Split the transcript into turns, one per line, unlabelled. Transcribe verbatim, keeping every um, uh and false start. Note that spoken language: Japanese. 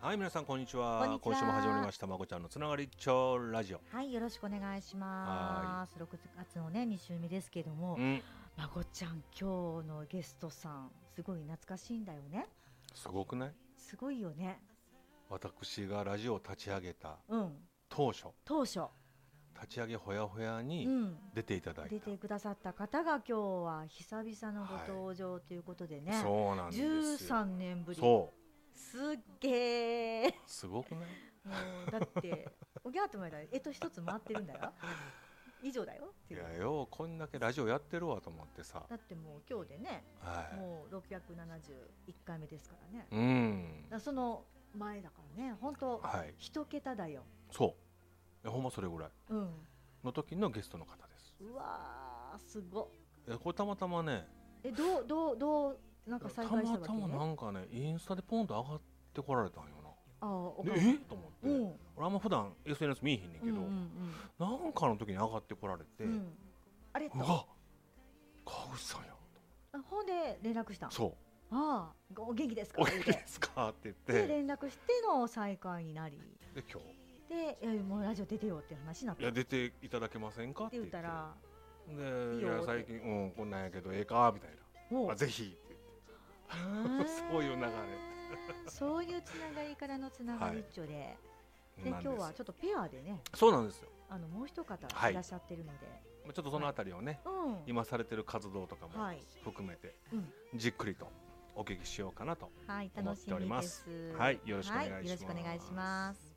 はい、皆さんこんにち
こん
は。
にちは。
今週も始まりましたまこちゃんのつながりっちょラジオ。
はい、よろしくお願いします。ろくがつのねに週目ですけども、
うん、
まこちゃん今日のゲストさんすごい懐かしいんだよね。
すごくない？
すごいよね。
私がラジオを立ち上げた
うん
当初、
当初、
立ち上げほやほや
う
に
ん、
出ていただいた、
出てくださった方が今日は久々のご登場ということでね、
そうなんですよ。
じゅうさんねんぶり。
そ
すっげー。
う、すごくない？
もうだっておぎゃーともやらえと一つ回ってるんだよ。以上だよっていう。
いやよ、こんだけラジオやってるわと思ってさ。
だってもう今日でね、
は
もうろっぴゃくななじゅういっかいめですからね。
い。うん。
だからその前だからね、本当
はい。
一桁だよ。
そう。いやほんまそれぐらい
うん。
の時のゲストの方です。
うわーすごっ。
いやこれたまたまね、
えどうどうどうなんか再
た
会したわけ？
またまなんかね、インスタでポンと上がってこられたんよな。
ああお
で
顔
えと思って、
うん
俺あんま普段 エスエヌエス 見えへんねんけど、
うんうん
なんかの時に上がってこられて、
うんうんあれと
うわ川口さんや
あほんで連絡したん。
そう
ああお元気ですか
お元気
言うて
ですかって言っ
で
て、
連絡しての再会になり
で今
でいやもうラジオ出てよって話になったっ
日いや出ていただけませんかっ
て
て言って、
言ったら
でい
いいよって
や最近うんこんなんやけどええかみたい
おう
な、あぜひって言ってそういう流れ
そういうつながりからのつながりっちょで、で今
なんです
日はちょっとペアでね
そうなんですよ。
あのもう一方
はい
いらっしゃってるので、
ちょっとそのあたりをね、
うん
今されてる活動とかも
はい、
含めて
うん
じっくりとお聞きしようかなと
はい、
思って
楽しみで
おります
す。
はいよろしくお願いします
はよろしくお願いします。